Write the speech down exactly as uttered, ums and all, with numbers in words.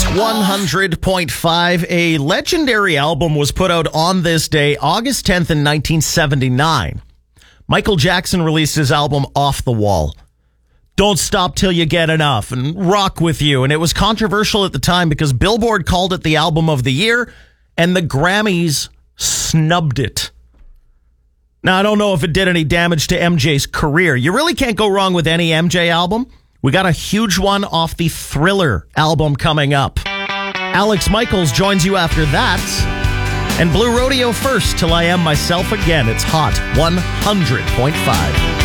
one hundred point five. A legendary album was put out on this day, August tenth in nineteen seventy-nine. Michael Jackson released his album Off the Wall. Don't Stop Till You Get Enough and Rock With You. And it was controversial at the time because Billboard called it the album of the year and the Grammys snubbed it. Now, I don't know if it did any damage to M J's career. You really can't go wrong with any M J album. We got a huge one off the Thriller album coming up. Alex Michaels joins you after that. And Blue Rodeo first, Till I Am Myself Again. It's hot, one hundred point five.